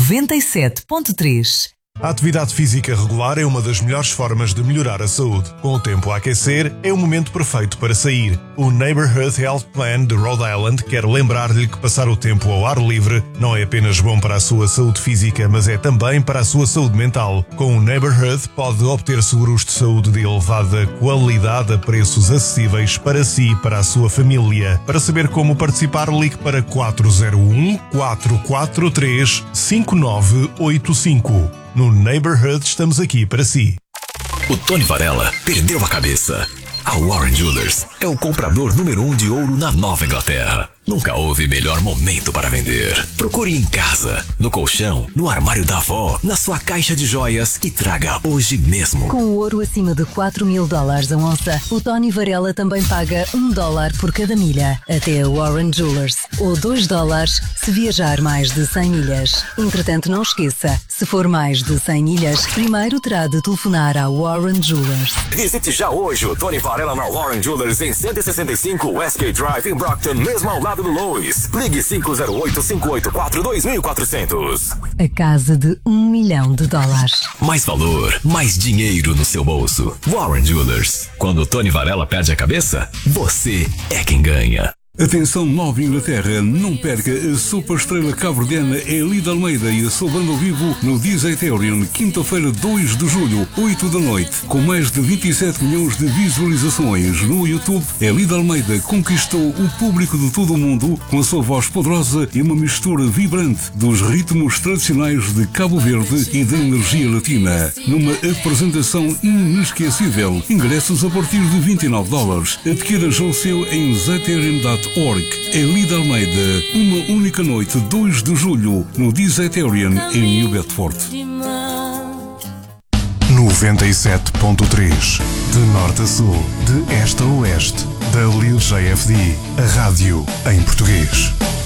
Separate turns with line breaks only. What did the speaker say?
97.3.
A atividade física regular é uma das melhores formas de melhorar a saúde. Com o tempo a aquecer, é o momento perfeito para sair. O Neighborhood Health Plan de Rhode Island quer lembrar-lhe que passar o tempo ao ar livre não é apenas bom para a sua saúde física, mas é também para a sua saúde mental. Com o Neighborhood, pode obter seguros de saúde de elevada qualidade a preços acessíveis para si e para a sua família. Para saber como participar, ligue para 401-443-5985. No Neighborhood estamos aqui para si.
O Tony Varela perdeu a cabeça. A Warren Jewelers é o comprador número 1 de ouro na Nova Inglaterra. Nunca houve melhor momento para vender. Procure em casa, no colchão, no armário da avó, na sua caixa de joias e traga hoje mesmo.
Com o ouro acima de $4.000 a onça, o Tony Varela também paga $1 por cada milha até a Warren Jewelers, ou $2 se viajar mais de 100 milhas. Entretanto, não esqueça, se for mais de 100 milhas, primeiro terá de telefonar à Warren Jewelers.
Visite já hoje o Tony Varela na Warren Jewelers em 165 Westgate Drive em Brockton, mesmo ao lado do Lois. Ligue 508-584-2400.
A casa de $1 milhão.
Mais valor, mais dinheiro no seu bolso. Warren Jewelers. Quando o Tony Varela perde a cabeça, você é quem ganha.
Atenção Nova Inglaterra, não perca a super estrela cabo-verdiana Elida Almeida e a sua banda ao vivo no Disaterium, quinta-feira 2 de julho, 8 da noite. Com mais de 27 milhões de visualizações no YouTube, Elida Almeida conquistou o público de todo o mundo com a sua voz poderosa e uma mistura vibrante dos ritmos tradicionais de Cabo Verde e da energia latina. Numa apresentação inesquecível, ingressos a partir de $29. Adquira já o seu em Zaterium.org. Elida Almeida, uma única noite, 2 de julho, no Disaterium em New Bedford.
97.3. De norte a sul, de este a oeste, da LIL JFD, a rádio em português.